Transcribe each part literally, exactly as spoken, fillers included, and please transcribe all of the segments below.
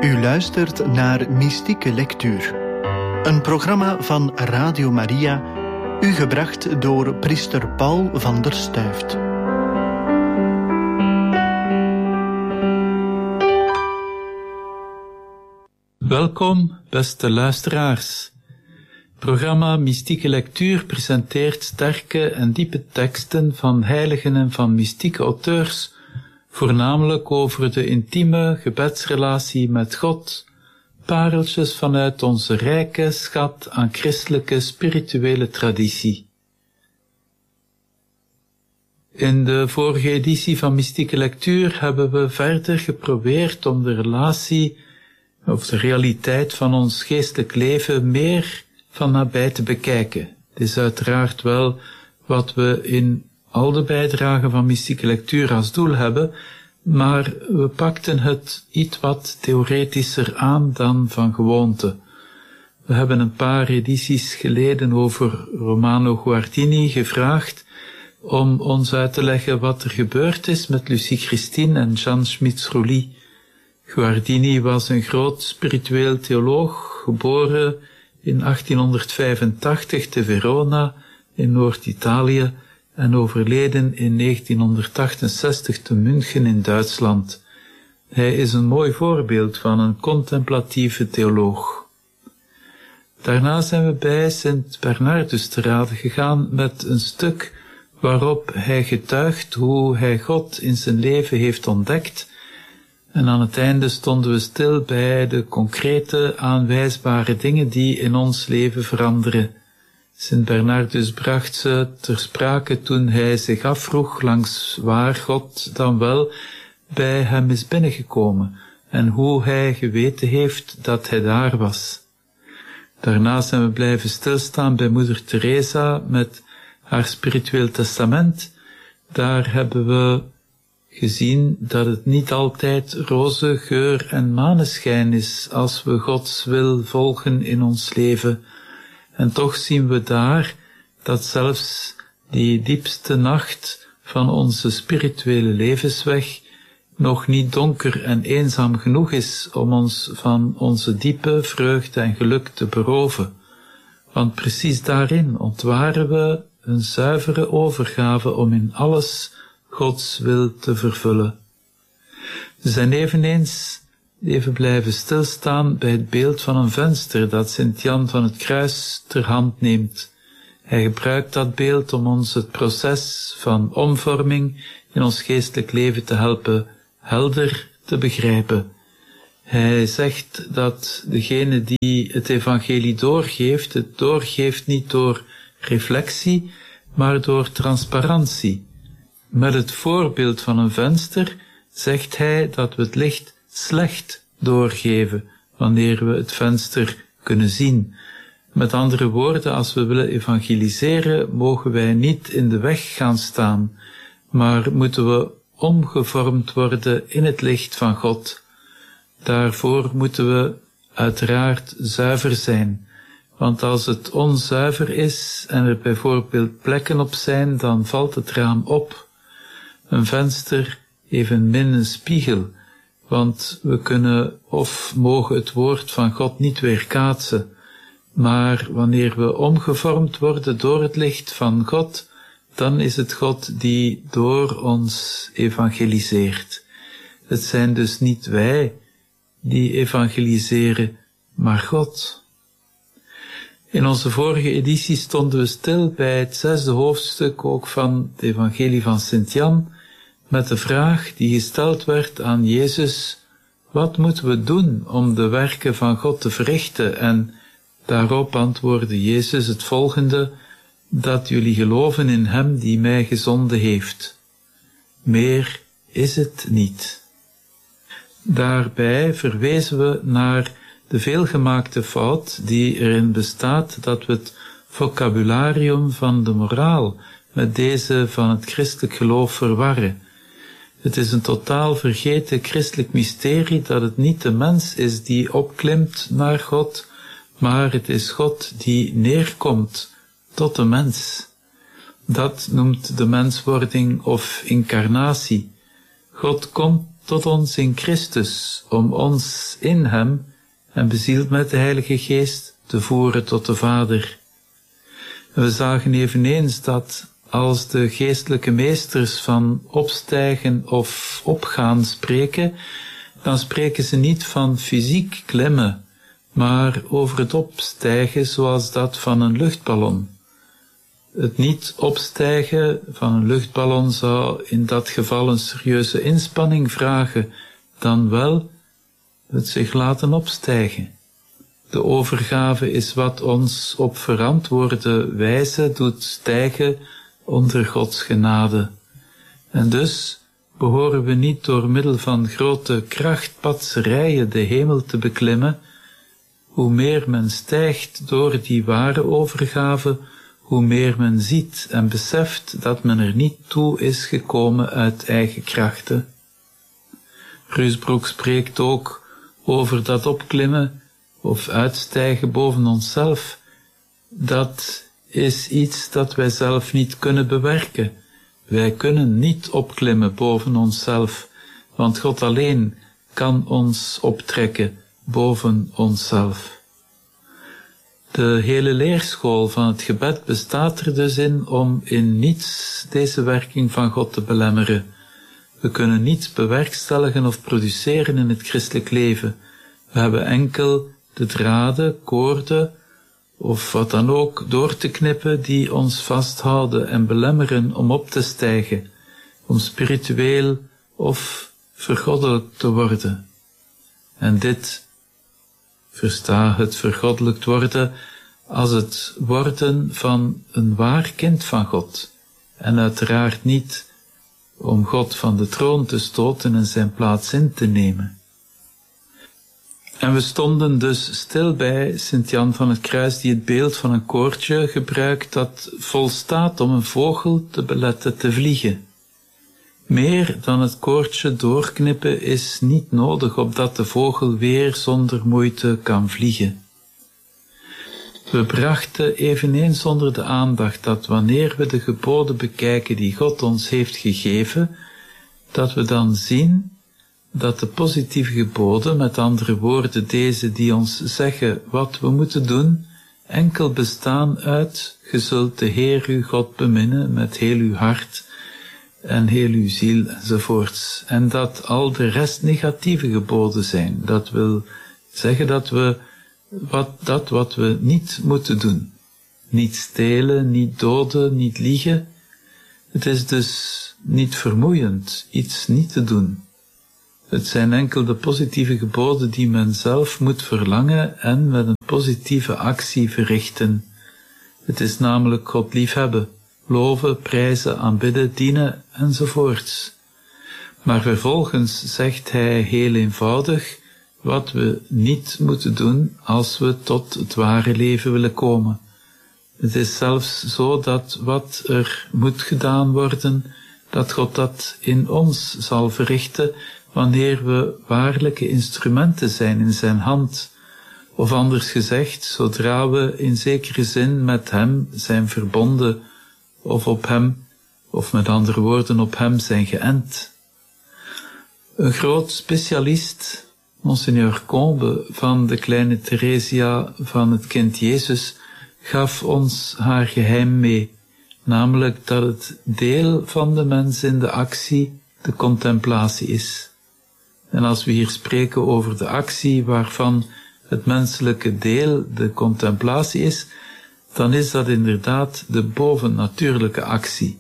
U luistert naar Mystieke Lectuur, een programma van Radio Maria, u gebracht door priester Paul van der Stuyft. Welkom, beste luisteraars. Het programma Mystieke Lectuur presenteert sterke en diepe teksten van heiligen en van mystieke auteurs, voornamelijk over de intieme gebedsrelatie met God, pareltjes vanuit onze rijke schat aan christelijke spirituele traditie. In de vorige editie van Mystieke Lectuur hebben we verder geprobeerd om de relatie of de realiteit van ons geestelijk leven meer van nabij te bekijken. Het is uiteraard wel wat we in al de bijdragen van Mystieke Lectuur als doel hebben, maar we pakten het iets wat theoretischer aan dan van gewoonte. We hebben een paar edities geleden over Romano Guardini gevraagd om ons uit te leggen wat er gebeurd is met Lucie Christine en Jan Smits-Rouly. Guardini was een groot spiritueel theoloog, geboren in achttienhonderdvijfentachtig te Verona in Noord-Italië en overleden in negentienhonderdachtenzestig te München in Duitsland. Hij is een mooi voorbeeld van een contemplatieve theoloog. Daarna zijn we bij Sint Bernardus te raden gegaan met een stuk waarop hij getuigt hoe hij God in zijn leven heeft ontdekt. En aan het einde stonden we stil bij de concrete, aanwijsbare dingen die in ons leven veranderen. Sint Bernardus bracht ze ter sprake toen hij zich afvroeg langs waar God dan wel bij hem is binnengekomen en hoe hij geweten heeft dat hij daar was. Daarna zijn we blijven stilstaan bij moeder Teresa met haar spiritueel testament. Daar hebben we gezien dat het niet altijd roze geur en maneschijn is als we Gods wil volgen in ons leven. En toch zien we daar dat zelfs die diepste nacht van onze spirituele levensweg nog niet donker en eenzaam genoeg is om ons van onze diepe vreugde en geluk te beroven. Want precies daarin ontwaren we een zuivere overgave om in alles Gods wil te vervullen. We zijn eveneens even blijven stilstaan bij het beeld van een venster dat Sint Jan van het Kruis ter hand neemt. Hij gebruikt dat beeld om ons het proces van omvorming in ons geestelijk leven te helpen helder te begrijpen. Hij zegt dat degene die het evangelie doorgeeft, het doorgeeft niet door reflectie, maar door transparantie. Met het voorbeeld van een venster zegt hij dat we het licht slecht doorgeven wanneer we het venster kunnen zien. Met andere woorden, als we willen evangeliseren, mogen wij niet in de weg gaan staan, maar moeten we omgevormd worden in het licht van God. Daarvoor moeten we uiteraard zuiver zijn, want als het onzuiver is en er bijvoorbeeld plekken op zijn, dan valt het raam op. Een venster evenmin een spiegel, want we kunnen of mogen het woord van God niet weerkaatsen, maar wanneer we omgevormd worden door het licht van God, dan is het God die door ons evangeliseert. Het zijn dus niet wij die evangeliseren, maar God. In onze vorige editie stonden we stil bij het zesde hoofdstuk ook van het evangelie van Sint Jan, met de vraag die gesteld werd aan Jezus: wat moeten we doen om de werken van God te verrichten? En daarop antwoordde Jezus het volgende: dat jullie geloven in hem die mij gezonden heeft. Meer is het niet. Daarbij verwezen we naar de veelgemaakte fout die erin bestaat dat we het vocabularium van de moraal met deze van het christelijk geloof verwarren. Het is een totaal vergeten christelijk mysterie dat het niet de mens is die opklimt naar God, maar het is God die neerkomt tot de mens. Dat noemt de menswording of incarnatie. God komt tot ons in Christus, om ons in hem en bezield met de Heilige Geest te voeren tot de Vader. En we zagen eveneens dat als de geestelijke meesters van opstijgen of opgaan spreken, dan spreken ze niet van fysiek klimmen, maar over het opstijgen zoals dat van een luchtballon. Het niet opstijgen van een luchtballon zou in dat geval een serieuze inspanning vragen, dan wel het zich laten opstijgen. De overgave is wat ons op verantwoorde wijze doet stijgen onder Gods genade. En dus behoren we niet door middel van grote krachtpatserijen de hemel te beklimmen. Hoe meer men stijgt door die ware overgave, hoe meer men ziet en beseft dat men er niet toe is gekomen uit eigen krachten. Ruysbroek spreekt ook over dat opklimmen of uitstijgen boven onszelf. Dat is iets dat wij zelf niet kunnen bewerken. Wij kunnen niet opklimmen boven onszelf, want God alleen kan ons optrekken boven onszelf. De hele leerschool van het gebed bestaat er dus in om in niets deze werking van God te belemmeren. We kunnen niets bewerkstelligen of produceren in het christelijk leven. We hebben enkel de draden, koorden of wat dan ook door te knippen die ons vasthouden en belemmeren om op te stijgen, om spiritueel of vergoddelijkt te worden. En dit, versta het vergoddelijkt worden, als het worden van een waar kind van God, en uiteraard niet om God van de troon te stoten en zijn plaats in te nemen. En we stonden dus stil bij Sint Jan van het Kruis, die het beeld van een koordje gebruikt dat volstaat om een vogel te beletten te vliegen. Meer dan het koordje doorknippen is niet nodig, opdat de vogel weer zonder moeite kan vliegen. We brachten eveneens onder de aandacht dat wanneer we de geboden bekijken die God ons heeft gegeven, dat we dan zien dat de positieve geboden, met andere woorden deze die ons zeggen wat we moeten doen, enkel bestaan uit: ge zult de Heer uw God beminnen met heel uw hart en heel uw ziel enzovoorts. En dat al de rest negatieve geboden zijn. Dat wil zeggen dat we wat, dat wat we niet moeten doen. Niet stelen, niet doden, niet liegen. Het is dus niet vermoeiend iets niet te doen. Het zijn enkel de positieve geboden die men zelf moet verlangen en met een positieve actie verrichten. Het is namelijk God liefhebben, loven, prijzen, aanbidden, dienen enzovoorts. Maar vervolgens zegt hij heel eenvoudig wat we niet moeten doen als we tot het ware leven willen komen. Het is zelfs zo dat wat er moet gedaan worden, dat God dat in ons zal verrichten wanneer we waarlijke instrumenten zijn in zijn hand. Of anders gezegd, zodra we in zekere zin met hem zijn verbonden, of op hem, of met andere woorden op hem zijn geënt. Een groot specialist, Monseigneur Combe van de kleine Theresia van het kind Jezus, gaf ons haar geheim mee, namelijk dat het deel van de mens in de actie de contemplatie is. En als we hier spreken over de actie waarvan het menselijke deel de contemplatie is, dan is dat inderdaad de bovennatuurlijke actie.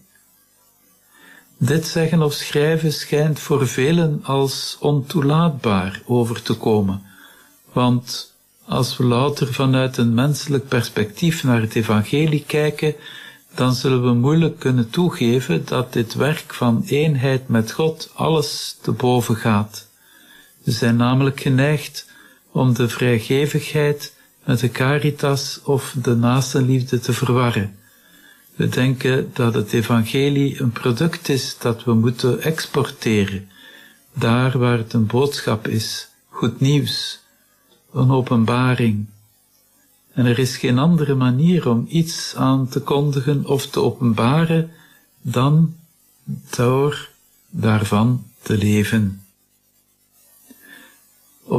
Dit zeggen of schrijven schijnt voor velen als ontoelaatbaar over te komen, want als we louter vanuit een menselijk perspectief naar het evangelie kijken, dan zullen we moeilijk kunnen toegeven dat dit werk van eenheid met God alles te boven gaat. We zijn namelijk geneigd om de vrijgevigheid met de caritas of de naastenliefde te verwarren. We denken dat het evangelie een product is dat we moeten exporteren, daar waar het een boodschap is, goed nieuws, een openbaring. En er is geen andere manier om iets aan te kondigen of te openbaren dan door daarvan te leven.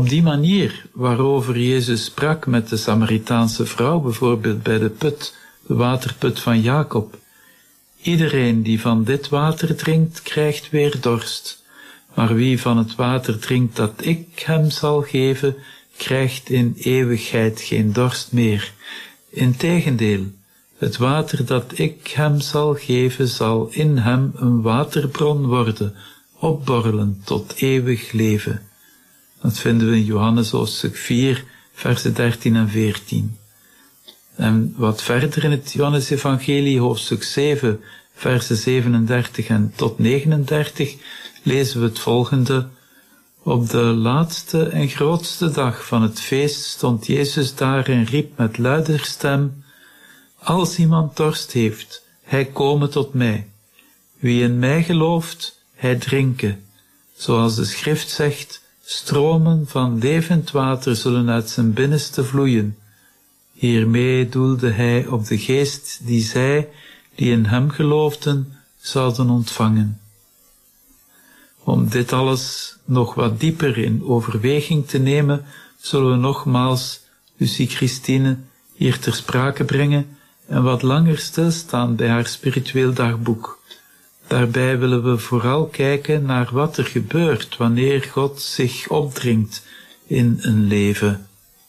Op die manier waarover Jezus sprak met de Samaritaanse vrouw, bijvoorbeeld bij de put, de waterput van Jacob. Iedereen die van dit water drinkt, krijgt weer dorst. Maar wie van het water drinkt dat ik hem zal geven, krijgt in eeuwigheid geen dorst meer. Integendeel, het water dat ik hem zal geven, zal in hem een waterbron worden, opborrelen tot eeuwig leven. Dat vinden we in Johannes hoofdstuk vier, versen dertien en veertien. En wat verder in het Johannes-evangelie, hoofdstuk zeven, versen zevenendertig en tot negenendertig, lezen we het volgende. Op de laatste en grootste dag van het feest stond Jezus daar en riep met luider stem: Als iemand dorst heeft, hij kome tot mij. Wie in mij gelooft, hij drinke. Zoals de schrift zegt, stromen van levend water zullen uit zijn binnenste vloeien. Hiermee doelde hij op de geest die zij, die in hem geloofden, zouden ontvangen. Om dit alles nog wat dieper in overweging te nemen, zullen we nogmaals Lucie Christine hier ter sprake brengen en wat langer stilstaan bij haar spiritueel dagboek. Daarbij willen we vooral kijken naar wat er gebeurt wanneer God zich opdringt in een leven.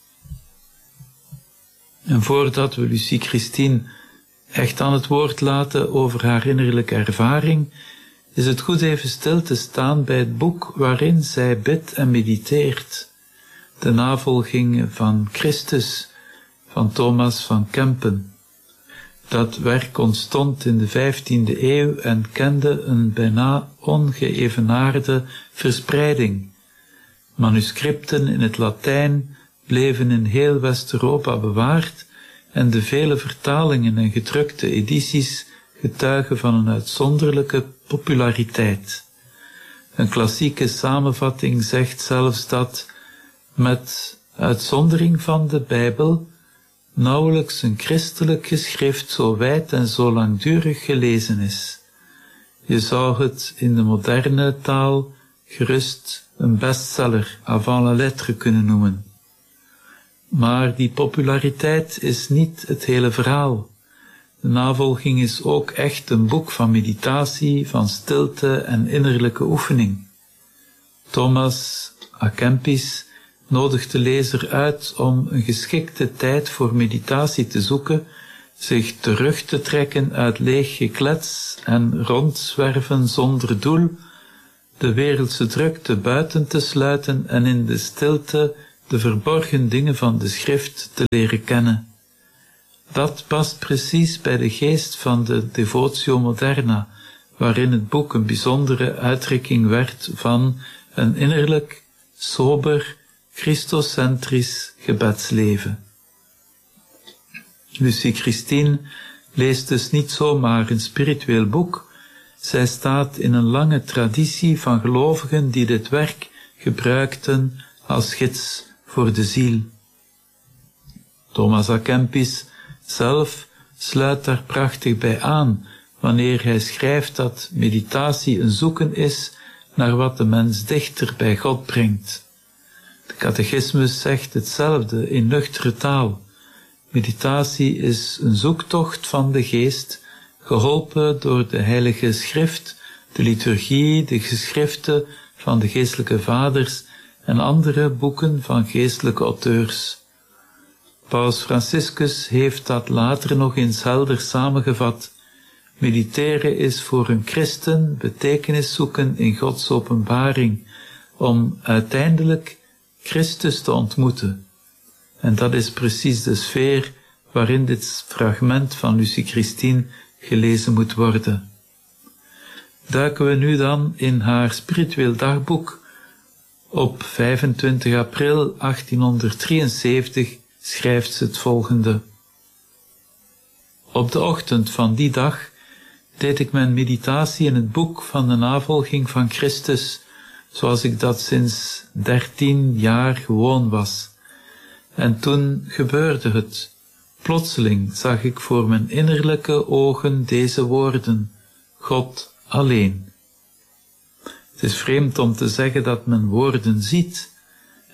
En voordat we Lucie Christine echt aan het woord laten over haar innerlijke ervaring, is het goed even stil te staan bij het boek waarin zij bidt en mediteert. De navolging van Christus, van Thomas van Kempen. Dat werk ontstond in de vijftiende eeuw en kende een bijna ongeëvenaarde verspreiding. Manuscripten in het Latijn bleven in heel West-Europa bewaard en de vele vertalingen en gedrukte edities getuigen van een uitzonderlijke populariteit. Een klassieke samenvatting zegt zelfs dat, met uitzondering van de Bijbel, nauwelijks een christelijk geschrift zo wijd en zo langdurig gelezen is. Je zou het in de moderne taal gerust een bestseller avant la lettre kunnen noemen. Maar die populariteit is niet het hele verhaal. De navolging is ook echt een boek van meditatie, van stilte en innerlijke oefening. Thomas à Kempis nodigt de lezer uit om een geschikte tijd voor meditatie te zoeken, zich terug te trekken uit leeg geklets en rondzwerven zonder doel, de wereldse drukte buiten te sluiten en in de stilte de verborgen dingen van de schrift te leren kennen. Dat past precies bij de geest van de Devotio Moderna, waarin het boek een bijzondere uitdrukking werd van een innerlijk, sober, christocentrisch gebedsleven. Lucie Christine leest dus niet zomaar een spiritueel boek, zij staat in een lange traditie van gelovigen die dit werk gebruikten als gids voor de ziel. Thomas à Kempis zelf sluit daar prachtig bij aan, wanneer hij schrijft dat meditatie een zoeken is naar wat de mens dichter bij God brengt. De catechismus zegt hetzelfde in nuchtere taal. Meditatie is een zoektocht van de geest, geholpen door de heilige schrift, de liturgie, de geschriften van de geestelijke vaders en andere boeken van geestelijke auteurs. Paus Franciscus heeft dat later nog eens helder samengevat. Mediteren is voor een christen betekenis zoeken in Gods openbaring, om uiteindelijk Christus te ontmoeten. En dat is precies de sfeer waarin dit fragment van Lucie Christine gelezen moet worden. Duiken we nu dan in haar spiritueel dagboek. Op vijfentwintig april achttienhonderddrieënzeventig schrijft ze het volgende. Op de ochtend van die dag deed ik mijn meditatie in het boek van de navolging van Christus, zoals ik dat sinds dertien jaar gewoon was. En toen gebeurde het. Plotseling zag ik voor mijn innerlijke ogen deze woorden: God alleen. Het is vreemd om te zeggen dat men woorden ziet.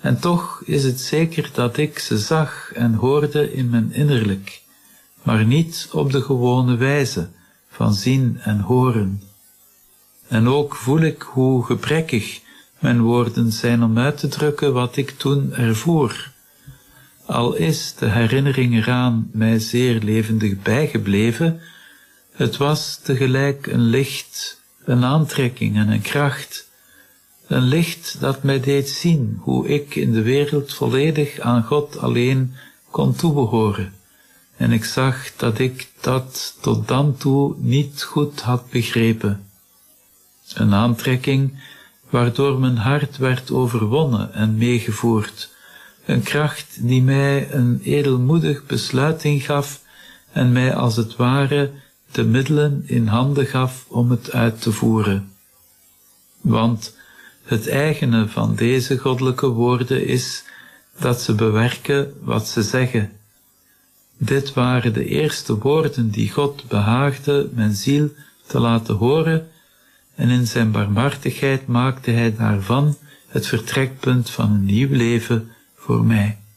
En toch is het zeker dat ik ze zag en hoorde in mijn innerlijk, maar niet op de gewone wijze van zien en horen. En ook voel ik hoe gebrekkig mijn woorden zijn om uit te drukken wat ik toen ervoer. Al is de herinnering eraan mij zeer levendig bijgebleven, het was tegelijk een licht, een aantrekking en een kracht, een licht dat mij deed zien hoe ik in de wereld volledig aan God alleen kon toebehoren. En ik zag dat ik dat tot dan toe niet goed had begrepen. Een aantrekking waardoor mijn hart werd overwonnen en meegevoerd. Een kracht die mij een edelmoedig besluiting gaf en mij als het ware de middelen in handen gaf om het uit te voeren. Want het eigene van deze goddelijke woorden is dat ze bewerken wat ze zeggen. Dit waren de eerste woorden die God behaagde mijn ziel te laten horen, en in zijn barmhartigheid maakte hij daarvan het vertrekpunt van een nieuw leven voor mij.